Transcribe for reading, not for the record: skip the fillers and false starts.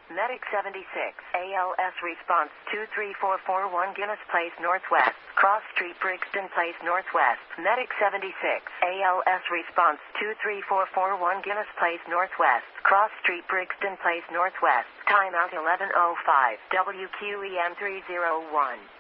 Medic 76, ALS response 23441 Guinness Place Northwest, Cross Street Brixton Place Northwest. Medic 76, ALS response 23441 Guinness Place Northwest, Cross Street Brixton Place Northwest. Timeout 11:05, WQEM 301.